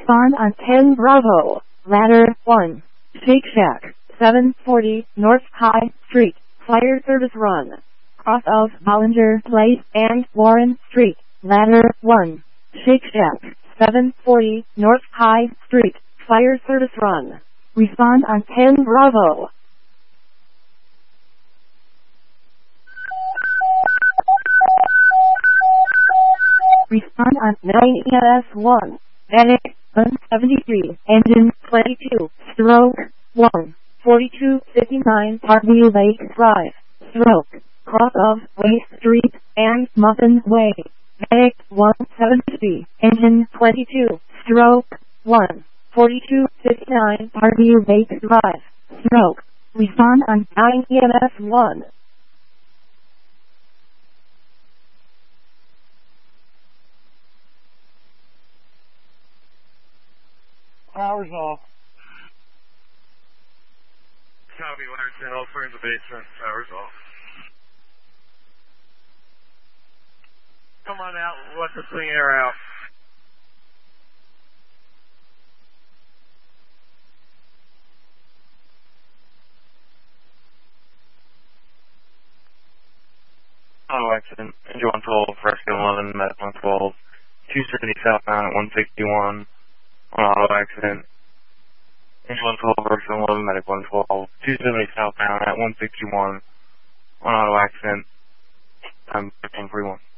Respond on 10 Bravo. Ladder 1. Shake Shack, 740 North High Street. Fire service run. Cross of Bollinger Place and Warren Street. Ladder 1. Shake Shack, 740 North High Street. Fire service run. Respond on 10 Bravo. Respond on 9 EMS1. Medic 173. Engine 22. Stroke 1. 4259 Parkview Lake Drive. Stroke. Cross of Waste Street and Muffin Way. Medic 173. Engine 22. Stroke 1. 4259 Parkview Lake Drive. Stroke. Respond on 9 EMS1. Power's off. Copy, wires to help. We're in the basement. Power's off. Come on out. Let the clean air out. Auto accident. Engine 112, Rescue 11, Med 112, 270 southbound at 161. On auto accident. Engine 112, Rescue 11, Medic 112, 270 southbound at 161. On auto accident. I'm 1541.